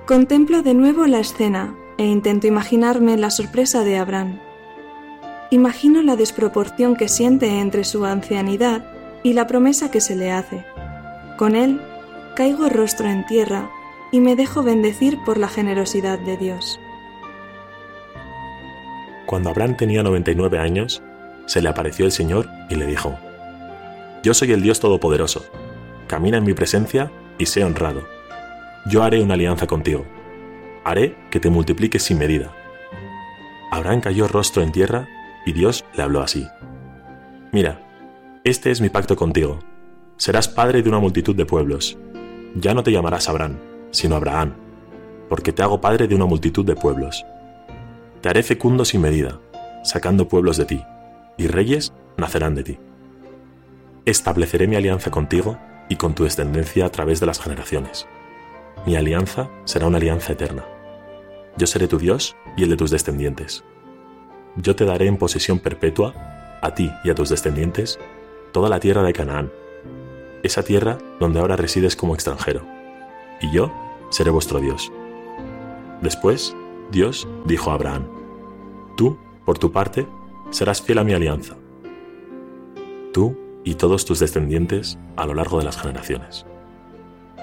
Contemplo de nuevo la escena e intento imaginarme la sorpresa de Abraham. Imagino la desproporción que siente entre su ancianidad y la promesa que se le hace. Con él, caigo rostro en tierra y me dejo bendecir por la generosidad de Dios. Cuando Abraham tenía 99 años, se le apareció el Señor y le dijo: Yo soy el Dios Todopoderoso. Camina en mi presencia y sé honrado. Yo haré una alianza contigo. Haré que te multipliques sin medida. Abraham cayó rostro en tierra y Dios le habló así: Mira, este es mi pacto contigo. Serás padre de una multitud de pueblos. Ya no te llamarás Abraham, sino Abraham, porque te hago padre de una multitud de pueblos. Te haré fecundo sin medida, sacando pueblos de ti, y reyes nacerán de ti. Estableceré mi alianza contigo y con tu descendencia a través de las generaciones. Mi alianza será una alianza eterna. Yo seré tu Dios y el de tus descendientes. Yo te daré en posesión perpetua, a ti y a tus descendientes, toda la tierra de Canaán, esa tierra donde ahora resides como extranjero, y yo seré vuestro Dios. Después, Dios dijo a Abraham: Tú, por tu parte, serás fiel a mi alianza. Tú y todos tus descendientes a lo largo de las generaciones.